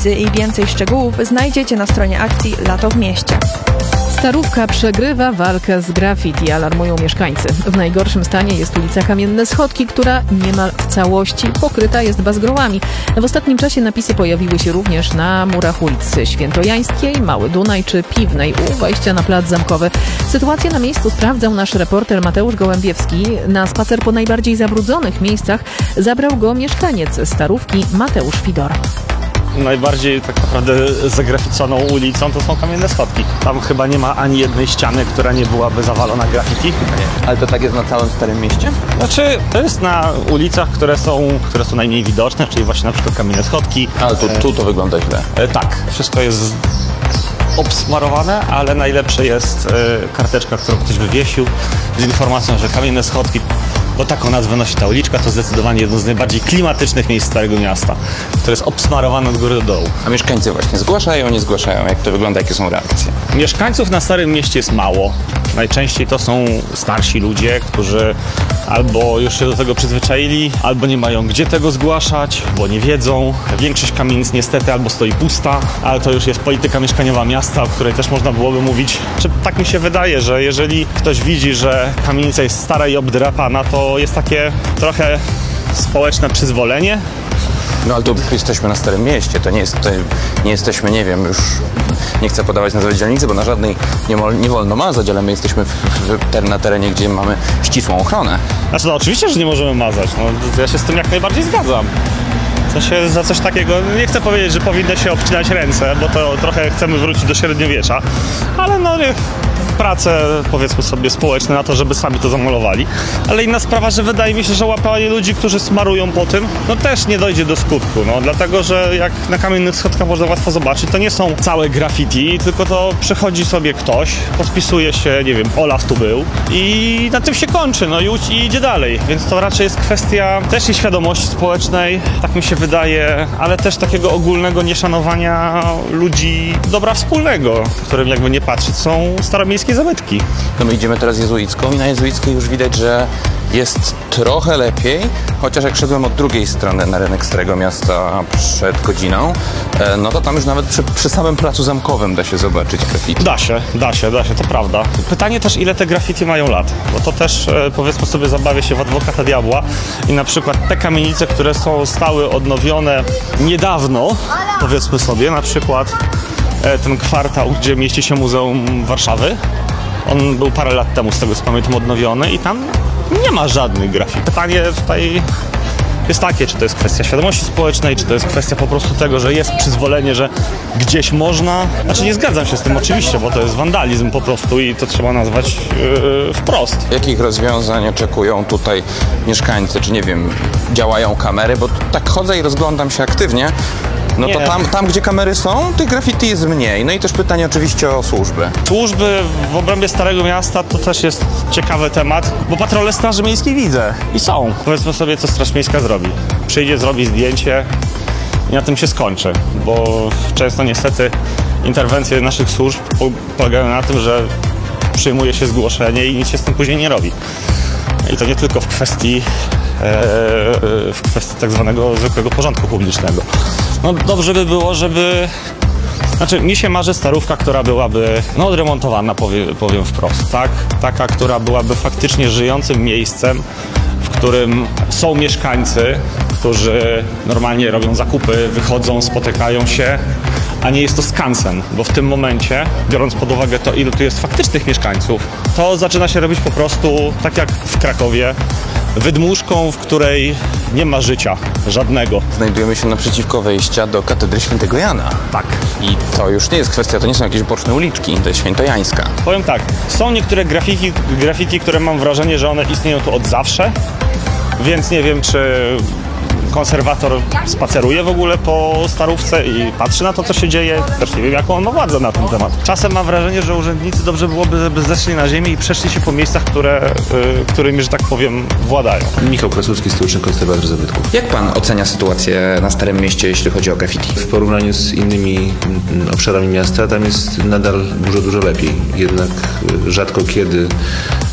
napisy i więcej szczegółów znajdziecie na stronie akcji Lato w mieście. Starówka przegrywa walkę z graffiti, alarmują mieszkańcy. W najgorszym stanie jest ulica Kamienne Schodki, która niemal w całości pokryta jest bazgrołami. W ostatnim czasie napisy pojawiły się również na murach ulicy Świętojańskiej, Mały Dunaj czy Piwnej u wejścia na Plac Zamkowy. Sytuację na miejscu sprawdzał nasz reporter Mateusz Gołębiewski. Na spacer po najbardziej zabrudzonych miejscach zabrał go mieszkaniec Starówki Mateusz Fidor. Najbardziej tak naprawdę zagraficoną ulicą to są Kamienne Schodki. Tam chyba nie ma ani jednej ściany, która nie byłaby zawalona graffiti. Ale to tak jest na całym Starym Mieście? Znaczy, to jest na ulicach, które są najmniej widoczne, czyli właśnie na przykład Kamienne Schodki. Ale tu to wygląda źle. Tak, wszystko jest obsmarowane, ale najlepsze jest karteczka, którą ktoś wywiesił z informacją, że Kamienne Schodki, bo taką nazwę nosi ta uliczka, to zdecydowanie jedno z najbardziej klimatycznych miejsc Starego Miasta, które jest obsmarowane od góry do dołu. A mieszkańcy właśnie zgłaszają, nie zgłaszają? Jak to wygląda, jakie są reakcje? Mieszkańców na Starym Mieście jest mało. Najczęściej to są starsi ludzie, którzy albo już się do tego przyzwyczaili, albo nie mają gdzie tego zgłaszać, bo nie wiedzą. Większość kamienic niestety albo stoi pusta, ale to już jest polityka mieszkaniowa miasta, o której też można byłoby mówić. Tak mi się wydaje, że jeżeli ktoś widzi, że kamienica jest stara i obdrapana, to jest takie trochę społeczne przyzwolenie. No ale tu jesteśmy na Starym Mieście, to nie jesteśmy, nie wiem, już nie chcę podawać nazwy dzielnicy, bo na żadnej nie wolno mazać, ale my jesteśmy na terenie, gdzie mamy ścisłą ochronę. Znaczy no oczywiście, że nie możemy mazać, no, ja się z tym jak najbardziej zgadzam. W sensie za coś takiego, nie chcę powiedzieć, że powinno się obcinać ręce, bo to trochę chcemy wrócić do średniowiecza, ale no prace, powiedzmy sobie, społeczne na to, żeby sami to zamalowali. Ale inna sprawa, że wydaje mi się, że łapanie ludzi, którzy smarują po tym, no też nie dojdzie do skutku, no dlatego, że jak na Kamiennych Schodkach można łatwo zobaczyć, to nie są całe graffiti, tylko to przychodzi sobie ktoś, podpisuje się, nie wiem, Olaf tu był i na tym się kończy, no i idzie dalej, więc to raczej jest kwestia też i świadomości społecznej, tak mi się wydaje, ale też takiego ogólnego nieszanowania ludzi dobra wspólnego, którym jakby nie patrzeć są staromiejskie zabytki. No my idziemy teraz Jezuicką i na Jezuickiej już widać, że jest trochę lepiej, chociaż jak szedłem od drugiej strony na rynek Starego Miasta przed godziną, no to tam już nawet przy samym Placu Zamkowym da się zobaczyć graffiti. Da się, to prawda. Pytanie też, ile te graffiti mają lat, bo to też powiedzmy sobie zabawię się w adwokata diabła i na przykład te kamienice, które zostały odnowione niedawno, powiedzmy sobie, na przykład ten kwartał, gdzie mieści się Muzeum Warszawy, on był parę lat temu, z tego co pamiętam, odnowiony i tam nie ma żadnych graffiti. Pytanie tutaj jest takie, czy to jest kwestia świadomości społecznej, czy to jest kwestia po prostu tego, że jest przyzwolenie, że gdzieś można. Znaczy nie zgadzam się z tym oczywiście, bo to jest wandalizm po prostu i to trzeba nazwać wprost. Jakich rozwiązań oczekują tutaj mieszkańcy? Czy nie wiem, działają kamery? Bo tak chodzę i rozglądam się aktywnie. No to tam, gdzie kamery są, tych graffiti jest mniej. No i też pytanie oczywiście o służby. Służby w obrębie Starego Miasta to też jest ciekawy temat, bo patrole Straży Miejskiej widzę i są. Powiedzmy sobie, co Straż Miejska zrobi. Przyjdzie, zrobi zdjęcie i na tym się skończy, bo często niestety interwencje naszych służb polegają na tym, że przyjmuje się zgłoszenie i nic się z tym później nie robi. I to nie tylko w kwestii tak zwanego zwykłego porządku publicznego. No dobrze by było, żeby... Znaczy, mi się marzy Starówka, która byłaby odremontowana, powiem wprost, tak? Taka, która byłaby faktycznie żyjącym miejscem, w którym są mieszkańcy, którzy normalnie robią zakupy, wychodzą, spotykają się, a nie jest to skansen, bo w tym momencie, biorąc pod uwagę to, ilu tu jest faktycznych mieszkańców, to zaczyna się robić po prostu, tak jak w Krakowie, wydmuszką, w której nie ma życia żadnego. Znajdujemy się naprzeciwko wejścia do Katedry Świętego Jana. Tak. I to już nie jest kwestia, to nie są jakieś boczne uliczki, to jest Świętojańska. Powiem tak, są niektóre graffiti, które mam wrażenie, że one istnieją tu od zawsze, więc nie wiem, czy konserwator spaceruje w ogóle po Starówce i patrzy na to, co się dzieje. Też nie wiem, jaką on ma władzę na ten temat. Czasem mam wrażenie, że urzędnicy dobrze byłoby, żeby zeszli na ziemię i przeszli się po miejscach, którymi, że tak powiem, władają. Michał Krasucki, stołeczny konserwator zabytków. Jak pan ocenia sytuację na Starym Mieście, jeśli chodzi o graffiti? W porównaniu z innymi obszarami miasta tam jest nadal dużo lepiej. Jednak rzadko kiedy